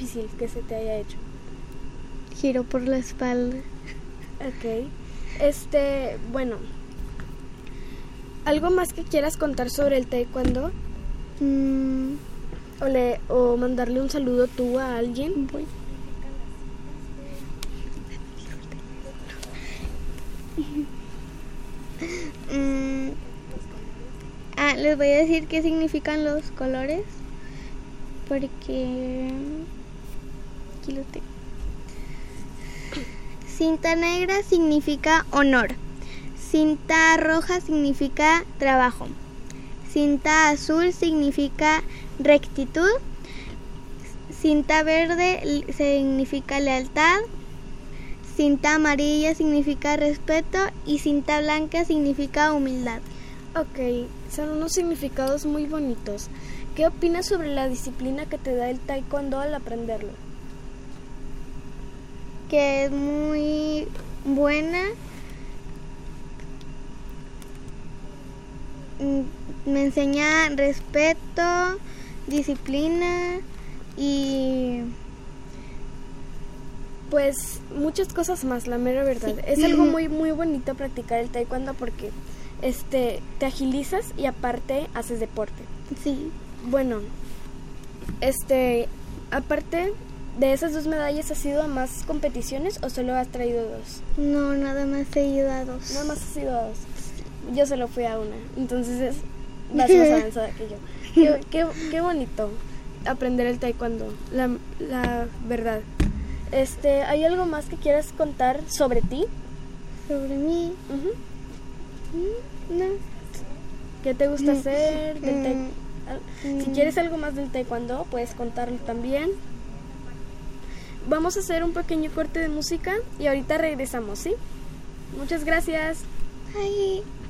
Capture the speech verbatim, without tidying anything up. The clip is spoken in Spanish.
difícil que se te haya hecho? Giro por la espalda. Ok. Este, bueno, ¿algo más que quieras contar sobre el taekwondo? Mm, O, le, o mandarle un saludo tú a alguien. voy. Mm, ah, les voy a decir qué significan los colores. Porque aquí lo tengo. Cinta negra significa honor. Cinta roja significa trabajo. Cinta azul significa rectitud. Cinta verde significa lealtad. Cinta amarilla significa respeto. Y cinta blanca significa humildad. Ok, son unos significados muy bonitos. ¿Qué opinas sobre la disciplina que te da el taekwondo al aprenderlo? Que es muy buena. Me enseña respeto, disciplina y pues muchas cosas más, la mera verdad. Sí. Es algo muy muy bonito practicar el taekwondo porque este te agilizas y aparte haces deporte. Sí. Bueno, este aparte de esas dos medallas, ¿has ido a más competiciones o solo has traído dos? No, nada más he ido a dos. Nada más has ido a dos. Yo solo fui a una, entonces es vas más avanzada que yo. Qué, qué, qué bonito aprender el taekwondo, la, la verdad. Este, ¿hay algo más que quieras contar sobre ti? Sobre mí. Uh-huh. No. ¿Qué te gusta hacer? Del Mm. ta- si quieres algo más del taekwondo, puedes contarlo también. Vamos a hacer un pequeño corte de música y ahorita regresamos, ¿sí? Muchas gracias. Ay.